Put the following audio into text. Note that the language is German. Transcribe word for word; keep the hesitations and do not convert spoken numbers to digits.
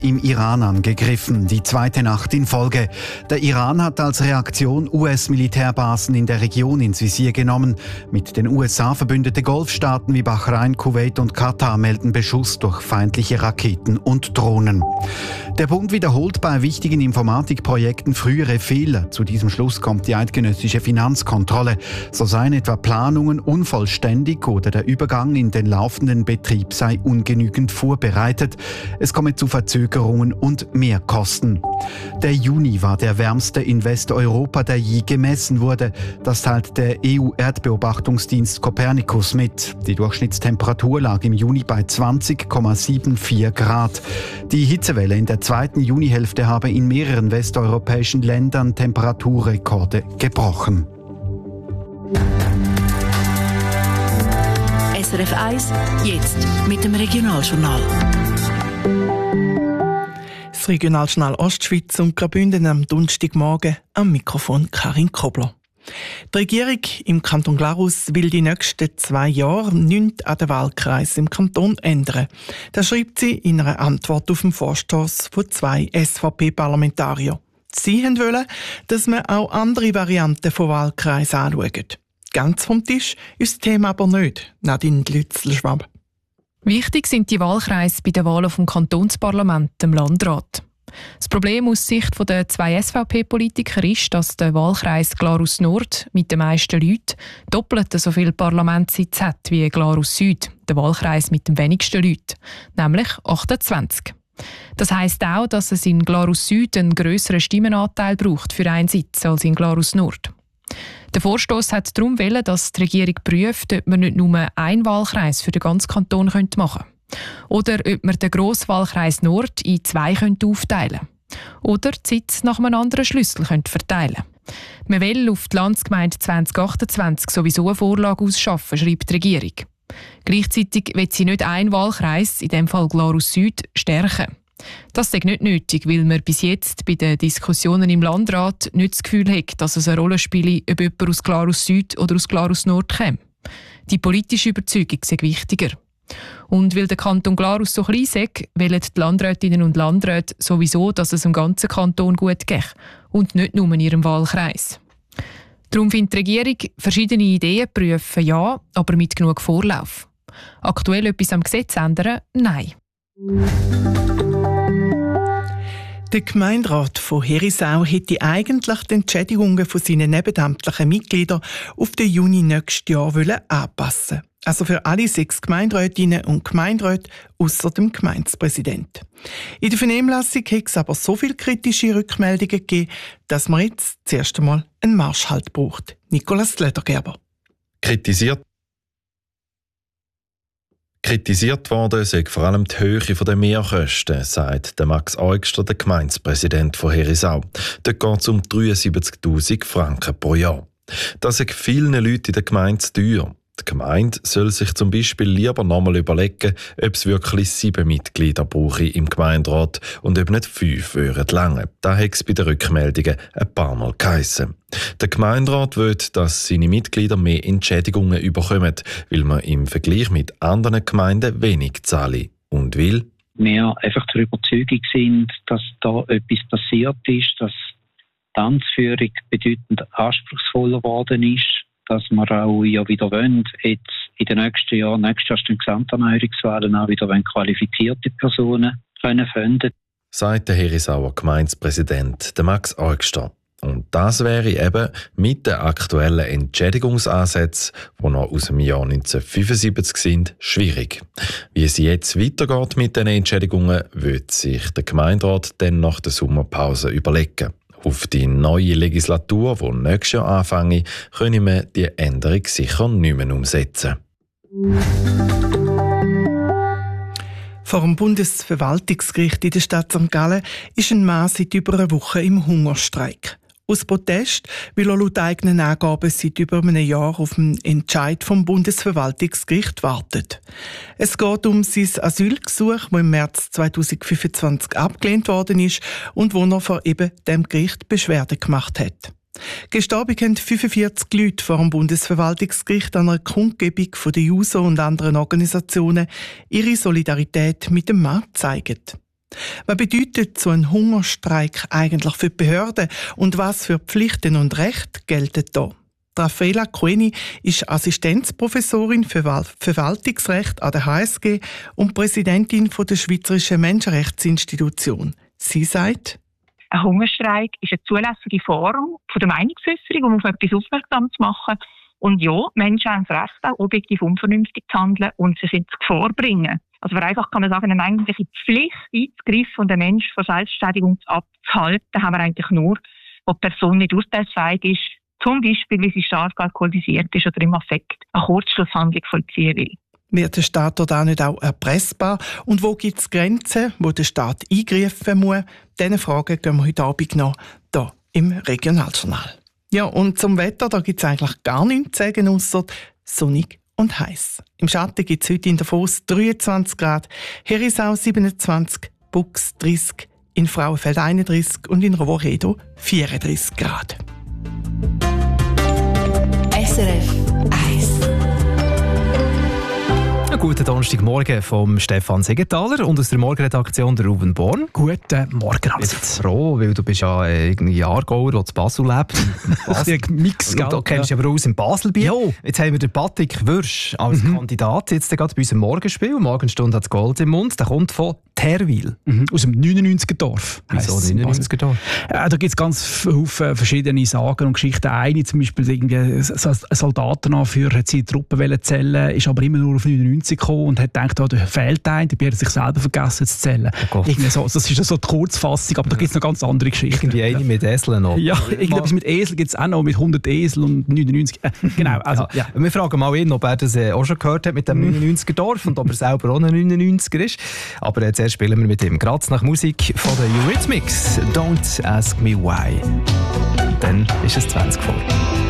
Im Iran angegriffen, die zweite Nacht in Folge. Der Iran hat als Reaktion U S-Militärbasen in der Region ins Visier genommen. Mit den U S A verbündete Golfstaaten wie Bahrain, Kuwait und Katar melden Beschuss durch feindliche Raketen und Drohnen. Der Bund wiederholt bei wichtigen Informatikprojekten frühere Fehler. Zu diesem Schluss kommt die eidgenössische Finanzkontrolle. So seien etwa Planungen unvollständig oder der Übergang in den laufenden Betrieb sei ungenügend vorbereitet. Es komme zu Verzögerungen und Mehrkosten. Der Juni war der wärmste in Westeuropa, der je gemessen wurde. Das teilt der E U-Erdbeobachtungsdienst Copernicus mit. Die Durchschnittstemperatur lag im Juni bei zwanzig Komma vierundsiebzig Grad. Die Hitzewelle in der zweiten Junihälfte habe in mehreren westeuropäischen Ländern Temperaturrekorde gebrochen. S R F eins, jetzt mit dem Regionaljournal. Das Regionaljournal Ostschweiz und Graubünden am Donnerstagmorgen am Mikrofon Karin Kobler. Die Regierung im Kanton Glarus will die nächsten zwei Jahre nichts an den Wahlkreisen im Kanton ändern. Das schreibt sie in einer Antwort auf den Vorstoss von zwei S V P-Parlamentariern. Sie wollen, dass man auch andere Varianten von Wahlkreisen anschaut. Ganz vom Tisch ist das Thema aber nicht. Nadine Lützelschwab. Wichtig sind die Wahlkreise bei den Wahlen vom Kantonsparlament, dem Landrat. Das Problem aus Sicht der zwei S V P-Politiker ist, dass der Wahlkreis Glarus Nord mit den meisten Leuten doppelt so viele Parlamentssitze hat wie Glarus Süd, der Wahlkreis mit den wenigsten Leuten, nämlich achtundzwanzig. Das heisst auch, dass es in Glarus Süd einen grösseren Stimmenanteil braucht für einen Sitz als in Glarus Nord. Der Vorstoss hat darum wollen, dass die Regierung prüft, ob man nicht nur einen Wahlkreis für den ganzen Kanton machen könnte. Oder ob man den Grosswahlkreis Nord in zwei aufteilen könnte. Oder die Sitze nach einem anderen Schlüssel verteilen könnte. Man will auf die Landsgemeinde zwanzig achtundzwanzig sowieso eine Vorlage ausschaffen, schreibt die Regierung. Gleichzeitig will sie nicht einen Wahlkreis, in dem Fall Glarus Süd, stärken. Das ist nicht nötig, weil man bis jetzt bei den Diskussionen im Landrat nicht das Gefühl hat, dass es eine Rolle spielt, ob jemand aus Glarus Süd oder aus Glarus Nord kommt. Die politische Überzeugung ist wichtiger. Und weil der Kanton Glarus so klein ist, wollen die Landrätinnen und Landräte sowieso, dass es im ganzen Kanton gut geht und nicht nur in ihrem Wahlkreis. Darum findet die Regierung, verschiedene Ideen prüfen, ja, aber mit genug Vorlauf. Aktuell etwas am Gesetz ändern? Nein. Der Gemeinderat von Herisau hätte eigentlich die Entschädigungen von seinen nebenamtlichen Mitgliedern auf den Juni nächstes Jahr anpassen wollen. Also für alle sechs Gemeinderätinnen und Gemeinderäte ausser dem Gemeindepräsident. In der Vernehmlassung hat es aber so viele kritische Rückmeldungen gegeben, dass man jetzt zuerst einmal einen Marschhalt braucht. Nicolas Ledergerber. Kritisiert Kritisiert worden sei vor allem die Höhe der Mehrkosten, sagt der Max Augster, der Gemeindepräsident von Herisau. Dort geht es um dreiundsiebzigtausend Franken pro Jahr. Das ist vielen Leuten in der Gemeinde zu teuer. Die Gemeinde soll sich zum Beispiel lieber nochmal überlegen, ob es wirklich sieben Mitglieder brauche im Gemeinderat und ob nicht fünf würden lange. Da hat es bei den Rückmeldungen ein paar Mal geheissen. Der Gemeinderat will, dass seine Mitglieder mehr Entschädigungen bekommen, weil man im Vergleich mit anderen Gemeinden wenig zahle. Und will wir einfach der Überzeugung sind, dass da etwas passiert ist, dass die Amtsführung bedeutend anspruchsvoller geworden ist, dass wir auch ja wieder wollen, jetzt in den nächsten Jahren, nächstes Jahr stehen Gesamterneuerungswahlen auch wieder qualifizierte Personen können finden. Sagt der Herisauer Gemeindepräsident Max Augster. Und das wäre eben mit den aktuellen Entschädigungsansätzen, die noch aus dem Jahr neunzehnhundertfünfundsiebzig sind, schwierig. Wie es jetzt weitergeht mit den Entschädigungen, wird sich der Gemeinderat dann nach der Sommerpause überlegen. Auf die neue Legislatur, die nächstes Jahr anfange, können wir die Änderung sicher nicht mehr umsetzen. Vor dem Bundesverwaltungsgericht in der Stadt Sankt Gallen ist ein Mann seit über einer Woche im Hungerstreik. Aus Protest, weil er laut eigenen Angaben seit über einem Jahr auf einen Entscheid vom Bundesverwaltungsgericht wartet. Es geht um sein Asylgesuch, das im März zweitausendfünfundzwanzig abgelehnt worden ist und wo er vor eben dem Gericht Beschwerde gemacht hat. Gestern haben fünfundvierzig Leute vor dem Bundesverwaltungsgericht an einer Kundgebung von der JUSO und anderen Organisationen ihre Solidarität mit dem Mann gezeigt. Was bedeutet so ein Hungerstreik eigentlich für die Behörden und was für Pflichten und Rechte gelten da? Raffaella Coeni ist Assistenzprofessorin für Verwaltungsrecht an der H S G und Präsidentin der Schweizerischen Menschenrechtsinstitution. Sie sagt: Ein Hungerstreik ist eine zulässige Form der Meinungsäußerung, um auf etwas aufmerksam zu machen. Und ja, Menschen haben das Recht, auch objektiv unvernünftig zu handeln und sich ins Gefahr bringen. Also vereinfacht kann man sagen, eine eigentliche Pflicht einzugreifen und einen Menschen von Selbstständigung abzuhalten, haben wir eigentlich nur, wo die Person nicht urteilsfähig ist, zum Beispiel, weil sie stark alkoholisiert ist oder im Affekt eine Kurzschlusshandlung vollziehen will. Wird der Staat dort auch nicht auch erpressbar? Und wo gibt es Grenzen, wo der Staat eingreifen muss? Diese Fragen gehen wir heute Abend noch hier im Regionaljournal. Ja, und zum Wetter, da gibt es eigentlich gar nichts zu sagen, ausser sonnig und heiß. Im Schatten gibt es heute in Davos dreiundzwanzig Grad, Herisau siebenundzwanzig, Bux dreißig, in Frauenfeld einunddreißig und in Roveredo vierunddreißig Grad. S R F eins. Guten Donnerstagmorgen vom Stefan Segenthaler und aus der Morgenredaktion der Ruben Born. Guten Morgen. Ich bin froh, weil du bist ja irgendwie Jahrgauer, der in Basel lebt. Basel. Mix, und da kennst du ja. aber aus im Baselbier. Jo. Jetzt haben wir den Patrick Wörsch als mhm. Kandidat jetzt gerade bei unserem Morgenspiel. Morgenstunde hat Gold im Mund. Der kommt von Terwil. Mhm. Aus dem neunundneunziger Dorf. Wieso neunundneunziger Dorf? Ja, da gibt es ganz viele verschiedene Sagen und Geschichten. Eine zum Beispiel, irgendwie ein Soldatenanführer hat seine Truppen zählen, ist aber immer nur auf neunundneunzig gekommen und hat gedacht, oh, da fehlt ein, dabei hat er sich selber vergessen zu zählen. Oh so, das ist so die Kurzfassung, aber da gibt es noch ganz andere Geschichten. Irgendwie eine mit Eseln noch. Ja, irgendetwas mit Esel gibt es auch noch, mit hundert Esel und neunundneunzig. Äh, genau, also, ja. Ja. Wir fragen mal ihn, ob er das äh, auch schon gehört hat mit dem neunundneunziger Dorf und ob er selber auch ein neunundneunziger ist. Aber äh, zuerst spielen wir mit ihm. Gerade nach Musik von den Eurythmics. Don't ask me why. Dann ist es zwanzig vor.